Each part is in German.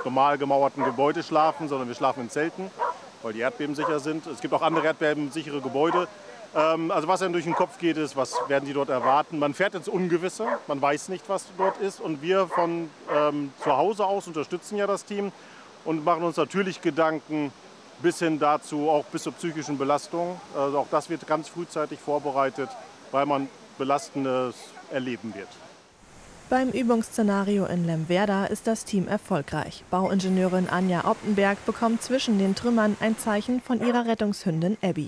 normal gemauerten Gebäude schlafen, sondern wir schlafen in Zelten, weil die erdbebensicher sind. Es gibt auch andere erdbebensichere Gebäude. Also was einem durch den Kopf geht, ist, was werden die dort erwarten. Man fährt ins Ungewisse, man weiß nicht, was dort ist. Und wir von zu Hause aus unterstützen ja das Team und machen uns natürlich Gedanken bis hin dazu, auch bis zur psychischen Belastung. Also auch das wird ganz frühzeitig vorbereitet, weil man Belastendes erleben wird. Beim Übungsszenario in Lemwerder ist das Team erfolgreich. Bauingenieurin Anja Optenberg bekommt zwischen den Trümmern ein Zeichen von ihrer Rettungshündin Abby.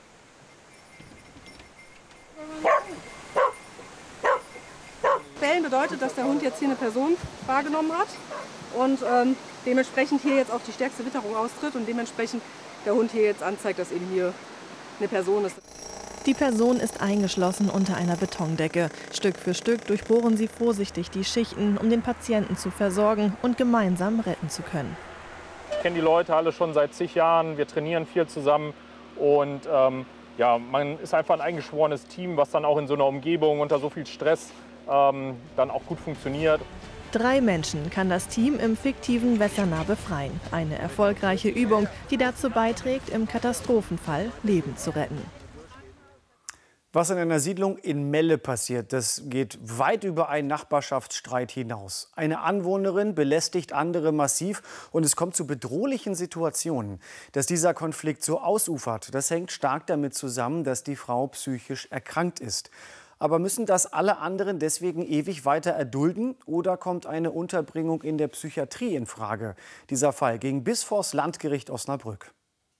Bellen bedeutet, dass der Hund jetzt hier eine Person wahrgenommen hat und dementsprechend hier jetzt auch die stärkste Witterung austritt und dementsprechend der Hund hier jetzt anzeigt, dass eben hier eine Person ist. Die Person ist eingeschlossen unter einer Betondecke. Stück für Stück durchbohren sie vorsichtig die Schichten, um den Patienten zu versorgen und gemeinsam retten zu können. Ich kenne die Leute alle schon seit zig Jahren, wir trainieren viel zusammen und ja, man ist einfach ein eingeschworenes Team, was dann auch in so einer Umgebung unter so viel Stress dann auch gut funktioniert. 3 Menschen kann das Team im fiktiven Wessernah befreien. Eine erfolgreiche Übung, die dazu beiträgt, im Katastrophenfall Leben zu retten. Was in einer Siedlung in Melle passiert, das geht weit über einen Nachbarschaftsstreit hinaus. Eine Anwohnerin belästigt andere massiv und es kommt zu bedrohlichen Situationen. Dass dieser Konflikt so ausufert, das hängt stark damit zusammen, dass die Frau psychisch erkrankt ist. Aber müssen das alle anderen deswegen ewig weiter erdulden oder kommt eine Unterbringung in der Psychiatrie in Frage? Dieser Fall ging bis vors Landgericht Osnabrück.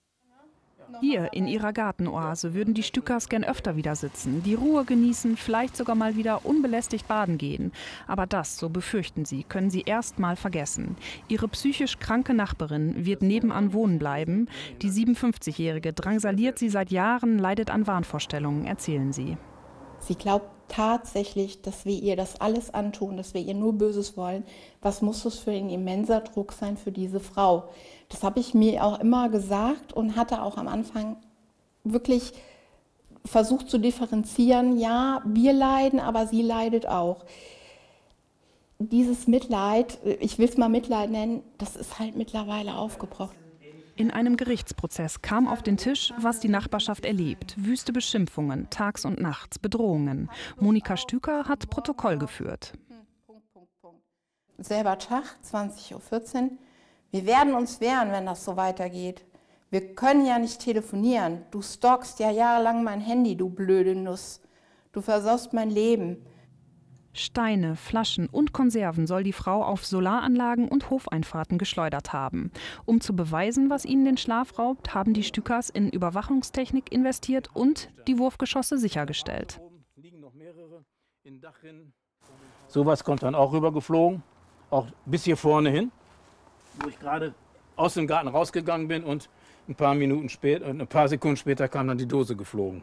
Hier in ihrer Gartenoase würden die Stückers gern öfter wieder sitzen, die Ruhe genießen, vielleicht sogar mal wieder unbelästigt baden gehen. Aber das, so befürchten sie, können sie erst mal vergessen. Ihre psychisch kranke Nachbarin wird nebenan wohnen bleiben. Die 57-Jährige drangsaliert sie seit Jahren, leidet an Wahnvorstellungen, erzählen sie. Sie glaubt tatsächlich, dass wir ihr das alles antun, dass wir ihr nur Böses wollen. Was muss das für ein immenser Druck sein für diese Frau? Das habe ich mir auch immer gesagt und hatte auch am Anfang wirklich versucht zu differenzieren. Ja, wir leiden, aber sie leidet auch. Dieses Mitleid, ich will es mal Mitleid nennen, das ist halt mittlerweile aufgebraucht. In einem Gerichtsprozess kam auf den Tisch, was die Nachbarschaft erlebt. Wüste Beschimpfungen, tags und nachts, Bedrohungen. Monika Stüker hat Protokoll geführt. Selber Tag, 20:14 Uhr. Wir werden uns wehren, wenn das so weitergeht. Wir können ja nicht telefonieren. Du stalkst ja jahrelang mein Handy, du blöde Nuss. Du versaust mein Leben. Steine, Flaschen und Konserven soll die Frau auf Solaranlagen und Hofeinfahrten geschleudert haben. Um zu beweisen, was ihnen den Schlaf raubt, haben die Stückers in Überwachungstechnik investiert und die Wurfgeschosse sichergestellt. Sowas kommt dann auch rübergeflogen, auch bis hier vorne hin, wo ich gerade aus dem Garten rausgegangen bin und ein paar Sekunden später kam dann die Dose geflogen.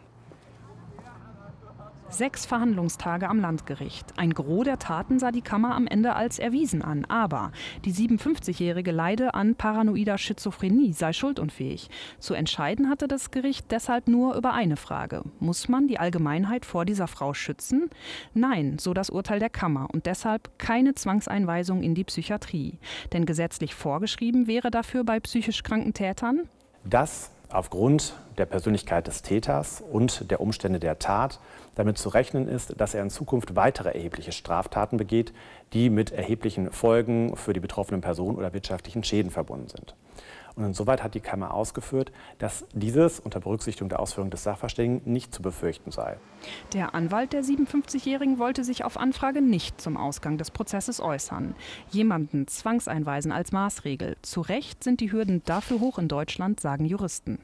6 Verhandlungstage am Landgericht. Ein Gros der Taten sah die Kammer am Ende als erwiesen an. Aber die 57-Jährige leide an paranoider Schizophrenie, sei schuldunfähig. Zu entscheiden hatte das Gericht deshalb nur über eine Frage. Muss man die Allgemeinheit vor dieser Frau schützen? Nein, so das Urteil der Kammer. Und deshalb keine Zwangseinweisung in die Psychiatrie. Denn gesetzlich vorgeschrieben wäre dafür bei psychisch kranken Tätern, dass aufgrund der Persönlichkeit des Täters und der Umstände der Tat damit zu rechnen ist, dass er in Zukunft weitere erhebliche Straftaten begeht, die mit erheblichen Folgen für die betroffenen Personen oder wirtschaftlichen Schäden verbunden sind. Und insoweit hat die Kammer ausgeführt, dass dieses unter Berücksichtigung der Ausführung des Sachverständigen nicht zu befürchten sei. Der Anwalt der 57-Jährigen wollte sich auf Anfrage nicht zum Ausgang des Prozesses äußern. Jemanden zwangseinweisen als Maßregel. Zu Recht sind die Hürden dafür hoch in Deutschland, sagen Juristen.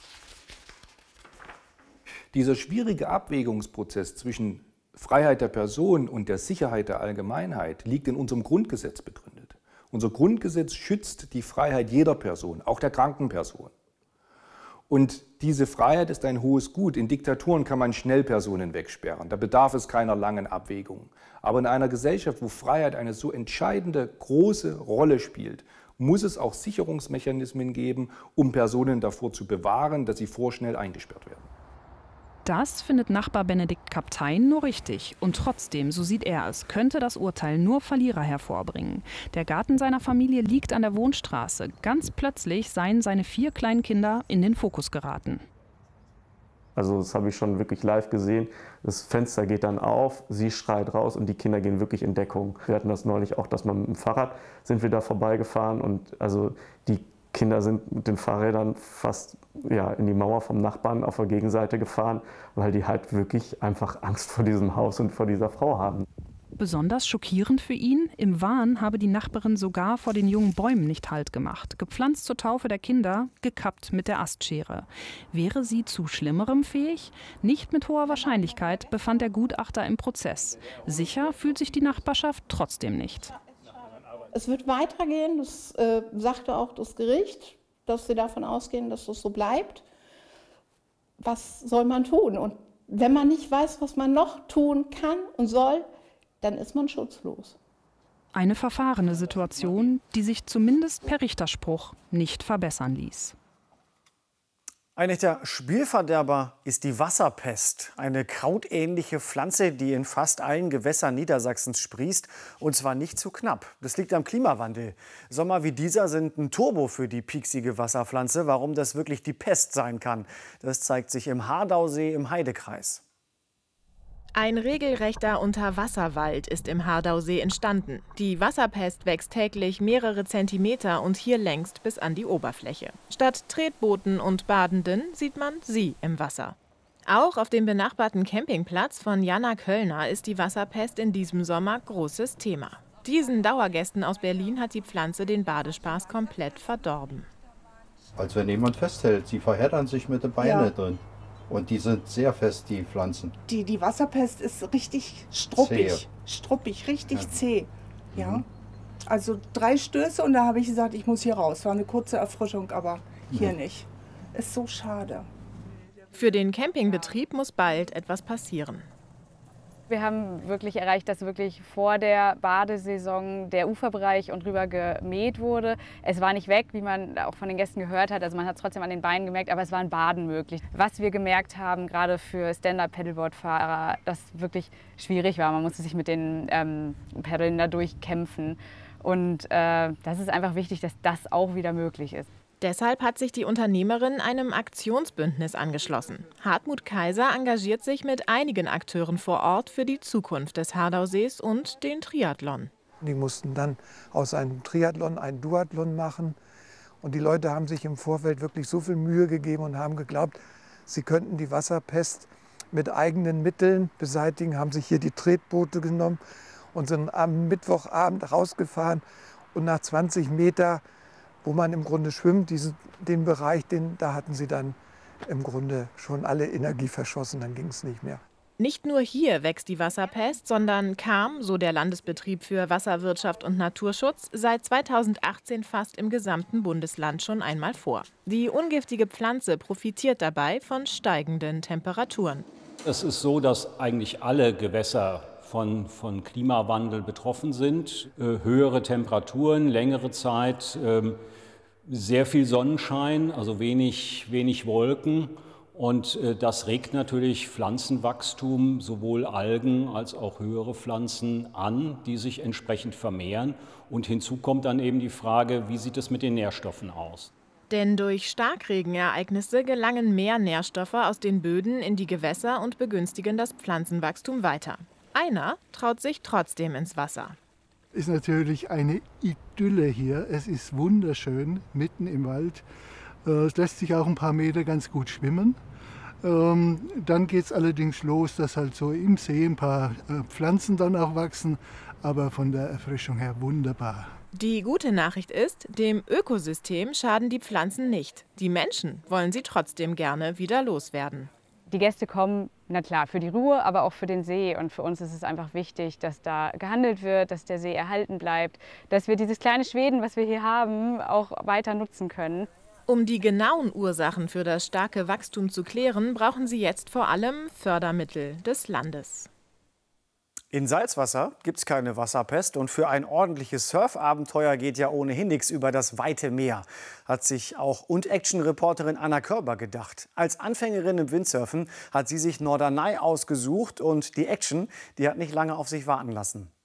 Dieser schwierige Abwägungsprozess zwischen Freiheit der Person und der Sicherheit der Allgemeinheit liegt in unserem Grundgesetz begründet. Unser Grundgesetz schützt die Freiheit jeder Person, auch der kranken Person. Und diese Freiheit ist ein hohes Gut. In Diktaturen kann man schnell Personen wegsperren. Da bedarf es keiner langen Abwägung. Aber in einer Gesellschaft, wo Freiheit eine so entscheidende, große Rolle spielt, muss es auch Sicherungsmechanismen geben, um Personen davor zu bewahren, dass sie vorschnell eingesperrt werden. Das findet Nachbar Benedikt Kaptein nur richtig. Und trotzdem, so sieht er es, könnte das Urteil nur Verlierer hervorbringen. Der Garten seiner Familie liegt an der Wohnstraße. Ganz plötzlich seien seine 4 kleinen Kinder in den Fokus geraten. Also das habe ich schon wirklich live gesehen. Das Fenster geht dann auf, sie schreit raus und die Kinder gehen wirklich in Deckung. Wir hatten das neulich auch, dass man mit dem Fahrrad sind wir da vorbeigefahren und also die Kinder sind mit den Fahrrädern fast in die Mauer vom Nachbarn auf der Gegenseite gefahren, weil die halt wirklich einfach Angst vor diesem Haus und vor dieser Frau haben. Besonders schockierend für ihn, im Wahn habe die Nachbarin sogar vor den jungen Bäumen nicht Halt gemacht. Gepflanzt zur Taufe der Kinder, gekappt mit der Astschere. Wäre sie zu Schlimmerem fähig? Nicht mit hoher Wahrscheinlichkeit, befand der Gutachter im Prozess. Sicher fühlt sich die Nachbarschaft trotzdem nicht. Es wird weitergehen, das sagte auch das Gericht, dass sie davon ausgehen, dass das so bleibt. Was soll man tun? Und wenn man nicht weiß, was man noch tun kann und soll, dann ist man schutzlos. Eine verfahrene Situation, die sich zumindest per Richterspruch nicht verbessern ließ. Ein echter Spielverderber ist die Wasserpest. Eine krautähnliche Pflanze, die in fast allen Gewässern Niedersachsens sprießt. Und zwar nicht zu knapp. Das liegt am Klimawandel. Sommer wie dieser sind ein Turbo für die pieksige Wasserpflanze. Warum das wirklich die Pest sein kann, das zeigt sich im Hardausee im Heidekreis. Ein regelrechter Unterwasserwald ist im Hardausee entstanden. Die Wasserpest wächst täglich mehrere Zentimeter und hier längst bis an die Oberfläche. Statt Tretbooten und Badenden sieht man sie im Wasser. Auch auf dem benachbarten Campingplatz von Jana Köllner ist die Wasserpest in diesem Sommer großes Thema. Diesen Dauergästen aus Berlin hat die Pflanze den Badespaß komplett verdorben. Als wenn jemand festhält, sie verheddern sich mit den Beinen drin. Und die sind sehr fest, die Pflanzen. Die Wasserpest ist richtig struppig, richtig zäh. Ja. Also 3 Stöße und da habe ich gesagt, ich muss hier raus. War eine kurze Erfrischung, aber hier nicht. Ist so schade. Für den Campingbetrieb muss bald etwas passieren. Wir haben wirklich erreicht, dass wirklich vor der Badesaison der Uferbereich und rüber gemäht wurde. Es war nicht weg, wie man auch von den Gästen gehört hat. Also man hat es trotzdem an den Beinen gemerkt, aber es war ein Baden möglich. Was wir gemerkt haben, gerade für Stand-Up-Paddleboard-Fahrer, das wirklich schwierig war. Man musste sich mit den Paddeln da durchkämpfen. Und das ist einfach wichtig, dass das auch wieder möglich ist. Deshalb hat sich die Unternehmerin einem Aktionsbündnis angeschlossen. Hartmut Kaiser engagiert sich mit einigen Akteuren vor Ort für die Zukunft des Hardausees und den Triathlon. Die mussten dann aus einem Triathlon einen Duathlon machen. Und die Leute haben sich im Vorfeld wirklich so viel Mühe gegeben und haben geglaubt, sie könnten die Wasserpest mit eigenen Mitteln beseitigen, haben sich hier die Tretboote genommen und sind am Mittwochabend rausgefahren. Und nach 20 Meter, wo man im Grunde schwimmt, den Bereich, da hatten sie dann im Grunde schon alle Energie verschossen, dann ging es nicht mehr. Nicht nur hier wächst die Wasserpest, sondern kam, so der Landesbetrieb für Wasserwirtschaft und Naturschutz, seit 2018 fast im gesamten Bundesland schon einmal vor. Die ungiftige Pflanze profitiert dabei von steigenden Temperaturen. Es ist so, dass eigentlich alle Gewässer von Klimawandel betroffen sind. Höhere Temperaturen, längere Zeit, sehr viel Sonnenschein, also wenig Wolken. Und das regt natürlich Pflanzenwachstum, sowohl Algen als auch höhere Pflanzen an, die sich entsprechend vermehren. Und hinzu kommt dann eben die Frage, wie sieht es mit den Nährstoffen aus? Denn durch Starkregenereignisse gelangen mehr Nährstoffe aus den Böden in die Gewässer und begünstigen das Pflanzenwachstum weiter. Einer traut sich trotzdem ins Wasser. Ist natürlich eine Idylle hier. Es ist wunderschön, mitten im Wald. Es lässt sich auch ein paar Meter ganz gut schwimmen. Dann geht es allerdings los, dass halt so im See ein paar Pflanzen dann auch wachsen. Aber von der Erfrischung her wunderbar. Die gute Nachricht ist, dem Ökosystem schaden die Pflanzen nicht. Die Menschen wollen sie trotzdem gerne wieder loswerden. Die Gäste kommen, na klar, für die Ruhe, aber auch für den See. Und für uns ist es einfach wichtig, dass da gehandelt wird, dass der See erhalten bleibt, dass wir dieses kleine Schweden, was wir hier haben, auch weiter nutzen können. Um die genauen Ursachen für das starke Wachstum zu klären, brauchen sie jetzt vor allem Fördermittel des Landes. In Salzwasser gibt es keine Wasserpest und für ein ordentliches Surfabenteuer geht ja ohnehin nichts über das weite Meer, hat sich auch Und-Action-Reporterin Anna Körber gedacht. Als Anfängerin im Windsurfen hat sie sich Norderney ausgesucht und die Action, die hat nicht lange auf sich warten lassen.